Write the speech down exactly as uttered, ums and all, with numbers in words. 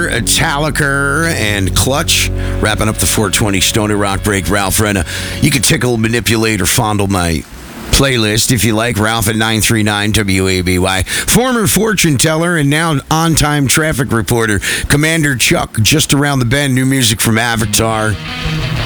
Metallica and Clutch. Wrapping up the four twenty Stoner Rock break, Ralph Renna. You can tickle, manipulate, or fondle my playlist if you like. Ralph at nine three nine W A B Y. Former fortune teller and now on-time traffic reporter, Commander Chuck, just around the bend. New music from Avatar.